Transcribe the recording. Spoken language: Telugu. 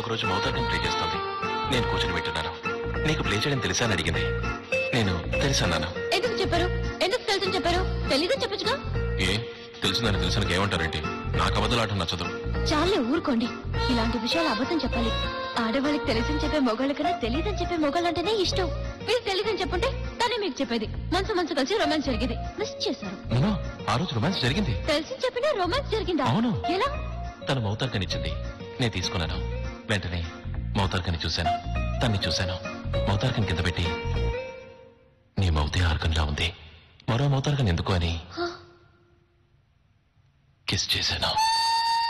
ఒకరోజు మౌతార్కం ప్లే చేస్తుంది. నేను కూర్చొని వింటున్నాను. నీకు ప్లే చేయడం తెలుసా అని అడిగింది. నేను తెలుసన్నాను. ఎందుకు చెప్పారు? ఎందుకు తెలుసని చెప్పారు? తెలీదని చెప్పొచ్చుగా. ఏ తెలిసిందని తెలిసిన ఏమంటారేంటి? నాకు అబద్ధాలాట నచ్చదు. చాలే ఊరుకోండి. ఇలాంటి విషయాలు అబద్ధం చెప్పాలి. ఆడవాళ్ళకి తెలిసని చెప్పే మొగాళ్ళ కన్నా తెలియదని చెప్పే మొగాళ్ళంటేనే ఇష్టం. మీరు తెలియదని చెప్పుంటే తనే మీకు చెప్పేది. మనసు మనసు కలిసి రొమాన్స్ జరిగేది. మిస్ చేశారు. ఆ రోజు రొమాన్స్ జరిగింది. తెలిసి చెప్పినా రొమాన్స్ జరిగిందా? అవును. ఎలా? తను మౌతార్కనిచ్చింది, నేను తీసుకున్నాను. వెంటనే మౌతార్కని చూశాను, తన్ని చూశాను. మౌతార్కని కింద పెట్టి నీ మౌతే ఆర్కంలా ఉంది, మరో మౌతార్కని ఎందుకు అని కిస్ చేశాను.